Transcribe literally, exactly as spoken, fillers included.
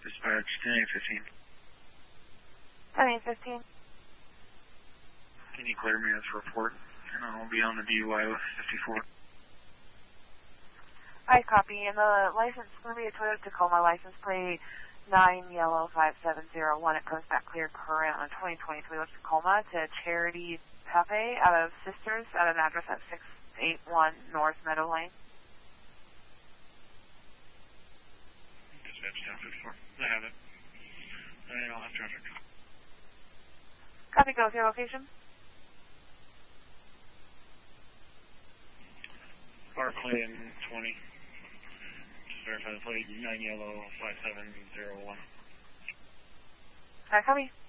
Dispatch, ten eight fifteen. ten eight fifteen. Can you clear me this report? And I'll be on the D U I with fifty-four. I copy, and the license is going to be a Toyota Tacoma license plate nine yellow five seven zero one. It comes back clear current on twenty twenty Toyota Tacoma to Charity Pepe out of Sisters at an address at six eighty-one North Meadow Lane. Dispatch ten fifty-four. I have it. Alright, I'll have traffic. Copy, go with your location. Park Lane twenty. Verify the plate nine yellow five seven zero one. I copy.